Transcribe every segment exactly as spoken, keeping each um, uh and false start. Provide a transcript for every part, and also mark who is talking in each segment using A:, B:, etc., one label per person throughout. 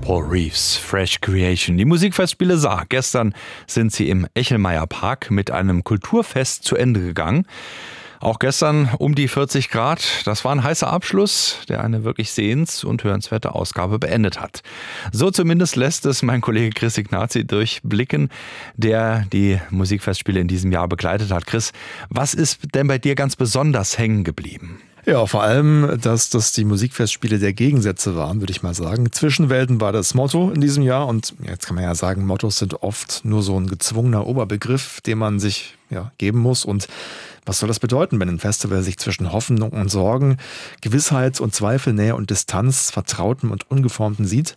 A: Paul Reeves, Fresh Creation. Die Musikfestspiele Saar. Gestern sind sie im Echelmeier Park mit einem Kulturfest zu Ende gegangen. Auch gestern um die vierzig Grad. Das war ein heißer Abschluss, der eine wirklich sehens- und hörenswerte Ausgabe beendet hat. So zumindest lässt es mein Kollege Chris Ignazi durchblicken, der die Musikfestspiele in diesem Jahr begleitet hat. Chris, was ist denn bei dir ganz besonders hängen geblieben?
B: Ja, vor allem, dass das die Musikfestspiele der Gegensätze waren, würde ich mal sagen. Zwischenwelten war das Motto in diesem Jahr und jetzt kann man ja sagen, Mottos sind oft nur so ein gezwungener Oberbegriff, den man sich ja, geben muss. Und was soll das bedeuten, wenn ein Festival sich zwischen Hoffnung und Sorgen, Gewissheit und Zweifel, Nähe und Distanz, Vertrautem und Ungeformten sieht?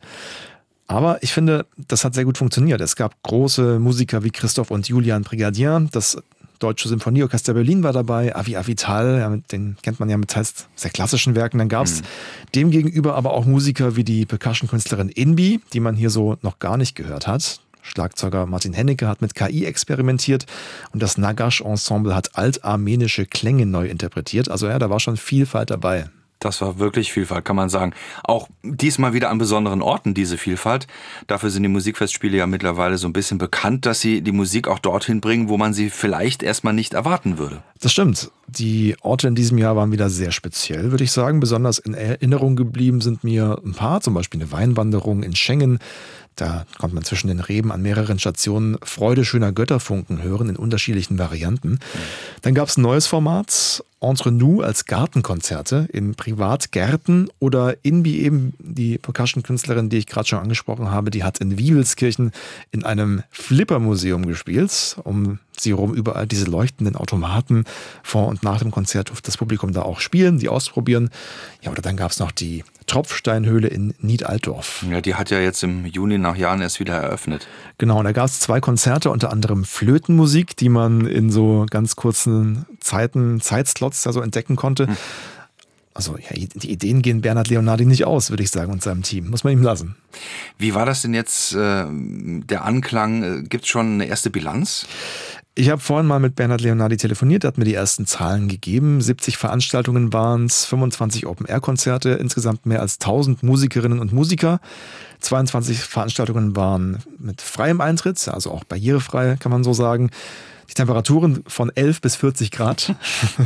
B: Aber ich finde, das hat sehr gut funktioniert. Es gab große Musiker wie Christoph und Julian Brigadier, das Deutsche Symphonieorchester Berlin war dabei, Avi Avital, ja, den kennt man ja mit teils sehr klassischen Werken. Dann gab es mhm. demgegenüber aber auch Musiker wie die Percussion-Künstlerin Inbi, die man hier so noch gar nicht gehört hat. Schlagzeuger Martin Hennecke hat mit K I experimentiert und das Nagash-Ensemble hat altarmenische Klänge neu interpretiert. Also ja, da war schon Vielfalt dabei.
A: Das war wirklich Vielfalt, kann man sagen. Auch diesmal wieder an besonderen Orten diese Vielfalt. Dafür sind die Musikfestspiele ja mittlerweile so ein bisschen bekannt, dass sie die Musik auch dorthin bringen, wo man sie vielleicht erstmal nicht erwarten würde.
B: Das stimmt. Die Orte in diesem Jahr waren wieder sehr speziell, würde ich sagen. Besonders in Erinnerung geblieben sind mir ein paar, zum Beispiel eine Weinwanderung in Schengen. Da konnte man zwischen den Reben an mehreren Stationen Freude schöner Götterfunken hören in unterschiedlichen Varianten. Mhm. Dann gab es ein neues Format, Entre nous als Gartenkonzerte in Privatgärten oder Inbi eben, die Percussion-Künstlerin, die ich gerade schon angesprochen habe, die hat in Wiewelskirchen in einem Flippermuseum gespielt. Um sie herum überall diese leuchtenden Automaten. Vor und nach dem Konzert durfte das Publikum da auch spielen, die ausprobieren. Ja, oder dann gab es noch die Tropfsteinhöhle in Niedaltdorf.
A: Ja, die hat ja jetzt im Juni nach Jahren erst wieder eröffnet.
B: Genau, und da gab es zwei Konzerte, unter anderem Flötenmusik, die man in so ganz kurzen Zeiten, Zeitslots da so entdecken konnte. Hm. Also ja, die Ideen gehen Bernhard Leonardi nicht aus, würde ich sagen, und seinem Team. Muss man ihm lassen.
A: Wie war das denn jetzt, äh, der Anklang? Gibt es schon eine erste Bilanz?
B: Ich habe vorhin mal mit Bernhard Leonardi telefoniert, der hat mir die ersten Zahlen gegeben. siebzig Veranstaltungen waren es, fünfundzwanzig Open-Air-Konzerte, insgesamt mehr als tausend Musikerinnen und Musiker. zweiundzwanzig Veranstaltungen waren mit freiem Eintritt, also auch barrierefrei, kann man so sagen. Die Temperaturen von elf bis vierzig Grad.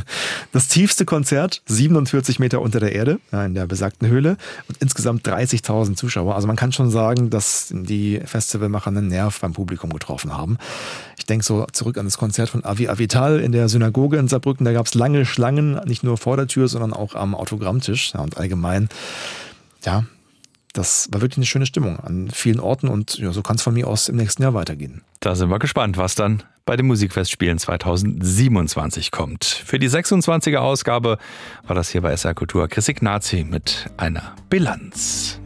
B: Das tiefste Konzert, siebenundvierzig Meter unter der Erde, ja, in der besagten Höhle. Und insgesamt dreißigtausend Zuschauer. Also man kann schon sagen, dass die Festivalmacher einen Nerv beim Publikum getroffen haben. Ich denke so zurück an das Konzert von Avi Avital in der Synagoge in Saarbrücken. Da gab es lange Schlangen, nicht nur vor der Tür, sondern auch am Autogrammtisch. Ja, und allgemein, ja, das war wirklich eine schöne Stimmung an vielen Orten und ja, so kann es von mir aus im nächsten Jahr weitergehen.
A: Da sind wir gespannt, was dann bei den Musikfestspielen zweitausendsiebenundzwanzig kommt. Für die sechsundzwanziger Ausgabe war das hier bei S R Kultur Chris Ignazi mit einer Bilanz.